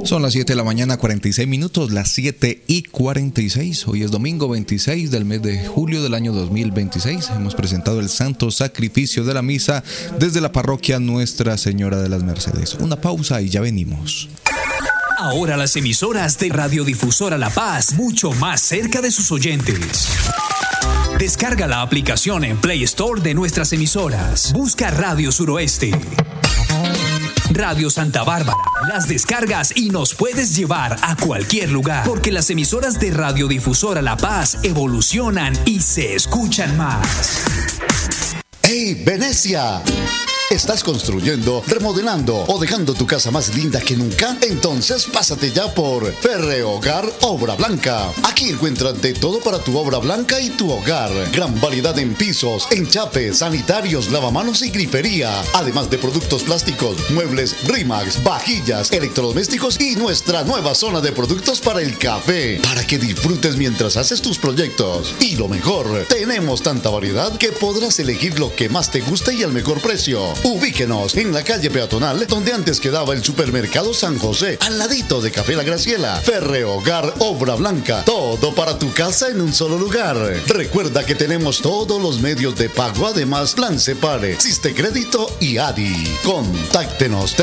Son las 7 de la mañana, 46 minutos, las 7:46. Hoy es domingo 26 del mes de julio del año 2026. Hemos presentado el santo sacrificio de la misa desde la parroquia Nuestra Señora de las Mercedes. Una pausa y ya venimos. Ahora las emisoras de Radiodifusora La Paz, mucho más cerca de sus oyentes. Descarga la aplicación en Play Store de nuestras emisoras. Busca Radio Suroeste, Radio Santa Bárbara. Las descargas y nos puedes llevar a cualquier lugar, porque las emisoras de Radiodifusora La Paz evolucionan y se escuchan más. ¡Hey, Venecia! ¿Estás construyendo, remodelando o dejando tu casa más linda que nunca? Entonces pásate ya por Ferrehogar Obra Blanca. Aquí encuentras de todo para tu obra blanca y tu hogar. Gran variedad en pisos, enchapes, sanitarios, lavamanos y grifería. Además de productos plásticos, muebles Rimax, vajillas, electrodomésticos y nuestra nueva zona de productos para el café. Para que disfrutes mientras haces tus proyectos. Y lo mejor, tenemos tanta variedad que podrás elegir lo que más te guste y al mejor precio. Ubíquenos en la calle peatonal donde antes quedaba el supermercado San José, al ladito de Café La Graciela. Ferrehogar Obra Blanca, todo para tu casa en un solo lugar. Recuerda que tenemos todos los medios de pago, además Plan Separe, Siste Crédito y ADI. Contáctenos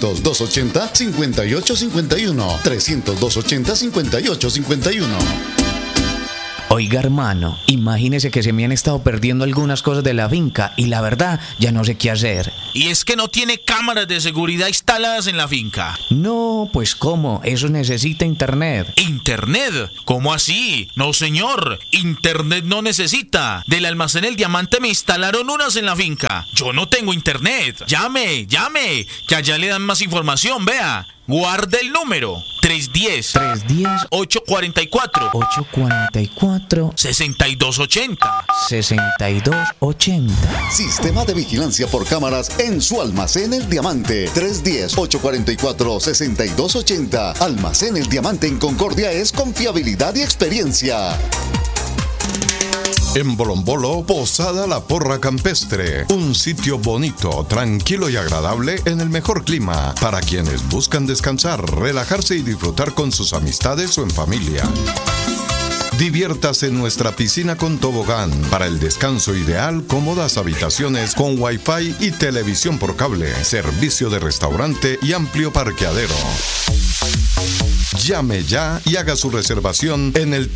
300-280-5851, 300-280-5851. Oiga, hermano, imagínese que se me han estado perdiendo algunas cosas de la finca y la verdad ya no sé qué hacer. Y es que no tiene cámaras de seguridad instaladas en la finca. No, pues ¿cómo? Eso necesita internet. ¿Internet? ¿Cómo así? No, señor, internet no necesita. Del almacén El Diamante me instalaron unas en la finca. Yo no tengo internet. Llame, que allá le dan más información, vea. Guarde el número 310-844 6280. Sistema de vigilancia por cámaras en su almacén El Diamante. 310-844-6280. Almacén El Diamante en Concordia es confiabilidad y experiencia. En Bolombolo, Posada La Porra Campestre, un sitio bonito, tranquilo y agradable en el mejor clima para quienes buscan descansar, relajarse y disfrutar con sus amistades o en familia. Diviértase en nuestra piscina con tobogán. Para el descanso ideal, cómodas habitaciones con wifi y televisión por cable, servicio de restaurante y amplio parqueadero. Llame ya y haga su reservación en el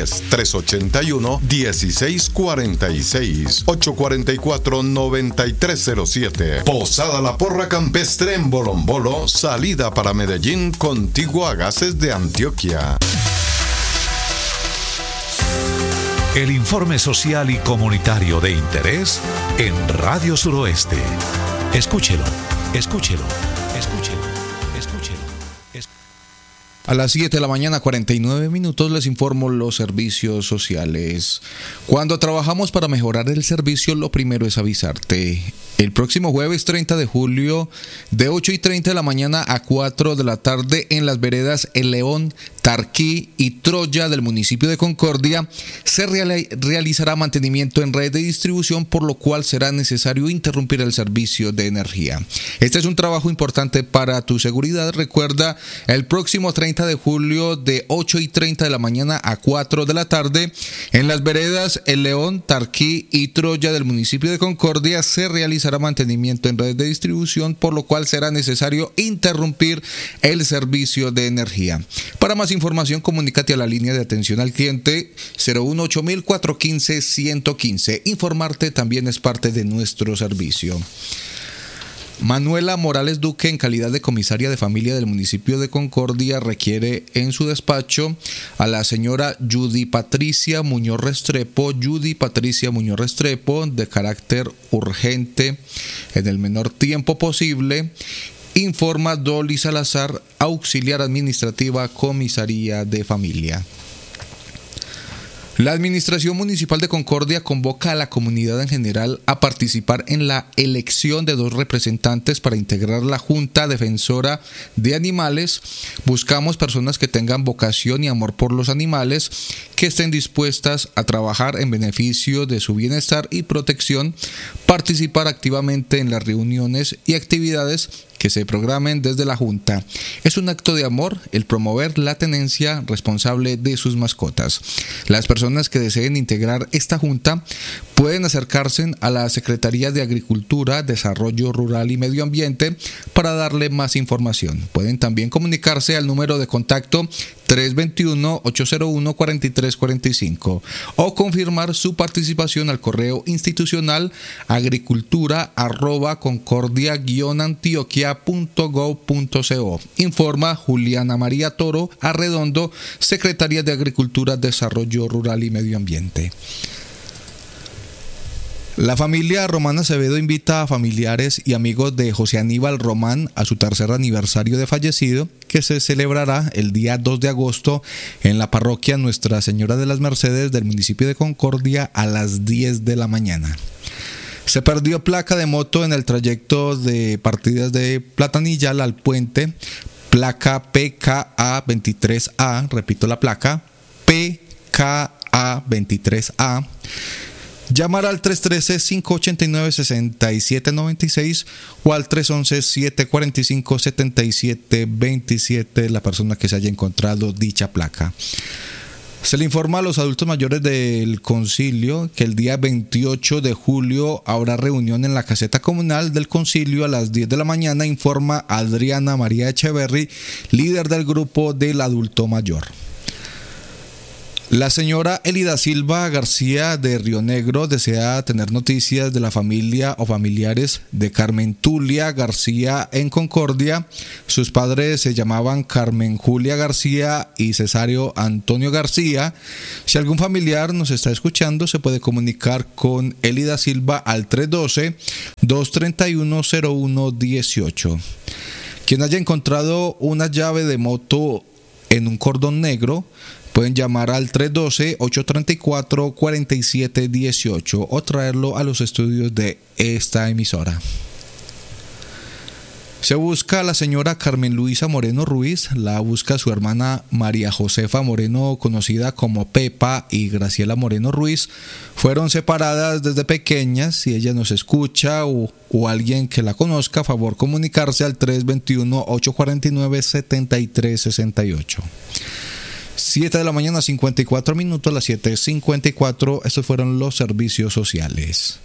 310-381-1646, 844-9307. Posada La Porra Campestre en Bolombolo, salida para Medellín, contiguo a Gases de Antioquia. El informe social y comunitario de interés en Radio Suroeste. Escúchelo. A las 7 de la mañana, 49 minutos, les informo los servicios sociales. Cuando trabajamos para mejorar el servicio, lo primero es avisarte. El próximo jueves 30 de julio, de 8:30 de la mañana a 4 de la tarde, en las veredas El León, Tarquí y Troya del municipio de Concordia, se realizará mantenimiento en red de distribución, por lo cual será necesario interrumpir el servicio de energía. Este es un trabajo importante para tu seguridad. Recuerda, el próximo 30 de julio, de 8:30 de la mañana a 4 de la tarde, en las veredas El León, Tarquí y Troya del municipio de Concordia, se realizará mantenimiento en red de distribución, por lo cual será necesario interrumpir el servicio de energía. Para más información, comunícate a la línea de atención al cliente 018-415-115. Informarte también es parte de nuestro servicio. Manuela Morales Duque, en calidad de comisaria de familia del municipio de Concordia, requiere en su despacho a la señora Judy Patricia Muñoz Restrepo, de carácter urgente en el menor tiempo posible. Informa Dolly Salazar, auxiliar administrativa, comisaría de familia. La Administración Municipal de Concordia convoca a la comunidad en general a participar en la elección de 2 representantes para integrar la Junta Defensora de Animales. Buscamos personas que tengan vocación y amor por los animales, que estén dispuestas a trabajar en beneficio de su bienestar y protección. Para participar activamente en las reuniones y actividades que se programen desde la Junta. Es un acto de amor el promover la tenencia responsable de sus mascotas. Las personas que deseen integrar esta Junta pueden acercarse a la Secretaría de Agricultura, Desarrollo Rural y Medio Ambiente para darle más información. Pueden también comunicarse al número de contacto 321-801-4345 o confirmar su participación al correo institucional agricultura@concordia-antioquia.gov.co. Informa Juliana María Toro Arredondo, Secretaria de Agricultura, Desarrollo Rural y Medio Ambiente. La familia Román Acevedo invita a familiares y amigos de José Aníbal Román a su tercer aniversario de fallecido, que se celebrará el día 2 de agosto en la parroquia Nuestra Señora de las Mercedes del municipio de Concordia a las 10 de la mañana. Se perdió placa de moto en el trayecto de partidas de Platanillal al puente, placa PKA23A, repito la placa, PKA23A. Llamar al 313-589-6796 o al 311-745-7727 la persona que se haya encontrado dicha placa. Se le informa a los adultos mayores del concilio que el día 28 de julio habrá reunión en la caseta comunal del concilio a las 10 de la mañana, informa Adriana María Echeverry, líder del grupo del adulto mayor. La señora Elida Silva García de Río Negro desea tener noticias de la familia o familiares de Carmen Tulia García en Concordia. Sus padres se llamaban Carmen Julia García y Cesario Antonio García. Si algún familiar nos está escuchando, se puede comunicar con Elida Silva al 312-231-0118. Quien haya encontrado una llave de moto en un cordón negro, pueden llamar al 312-834-4718 o traerlo a los estudios de esta emisora. Se busca a la señora Carmen Luisa Moreno Ruiz, la busca su hermana María Josefa Moreno, conocida como Pepa, y Graciela Moreno Ruiz. Fueron separadas desde pequeñas. Si ella nos escucha o alguien que la conozca, a favor comunicarse al 321-849-7368. 7 de la mañana, 54 minutos, a las 7:54. Estos fueron los servicios sociales.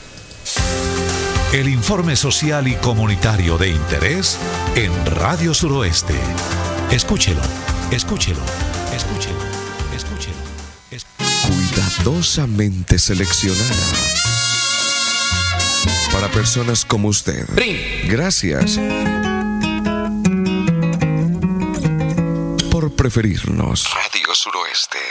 El informe social y comunitario de interés en Radio Suroeste. Escúchelo, escúchelo, escúchelo, escúchelo. Cuidadosamente seleccionada para personas como usted. Gracias por preferirnos. Radio Suroeste.